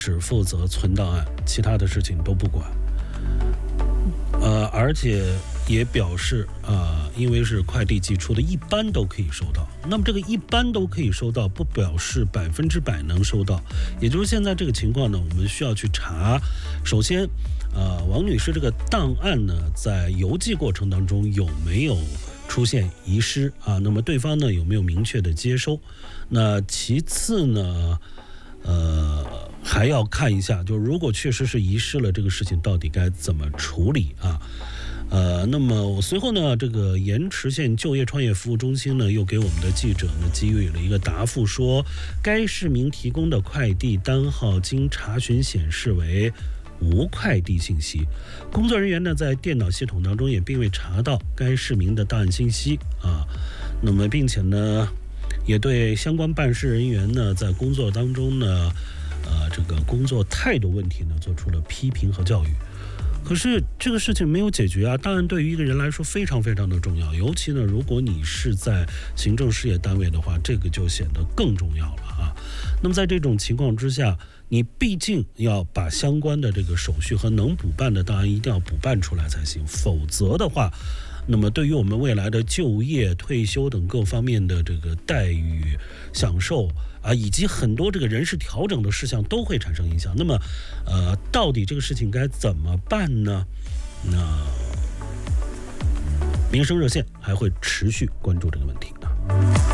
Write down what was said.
只负责存档案，其他的事情都不管。而且也表示因为是快递寄出的，一般都可以收到。那么这个一般都可以收到，不表示100%能收到。也就是现在这个情况呢，我们需要去查。首先，王女士这个档案呢，在邮寄过程当中有没有出现遗失那么对方呢有没有明确的接收？那其次呢，还要看一下，就如果确实是遗失了，这个事情到底该怎么处理那么我随后呢，这个盐池县就业创业服务中心呢，又给我们的记者呢给予了一个答复，说该市民提供的快递单号经查询显示为无快递信息，工作人员呢在电脑系统当中也并未查到该市民的档案信息那么并且呢，也对相关办事人员呢在工作当中呢，这个工作态度问题呢做出了批评和教育。可是这个事情没有解决档案对于一个人来说非常非常的重要，尤其呢，如果你是在行政事业单位的话，这个就显得更重要了那么在这种情况之下，你毕竟要把相关的这个手续和能补办的档案一定要补办出来才行，否则的话，那么对于我们未来的就业、退休等各方面的这个待遇、享受以及很多这个人事调整的事项都会产生影响。那么到底这个事情该怎么办呢？那民生热线还会持续关注这个问题的。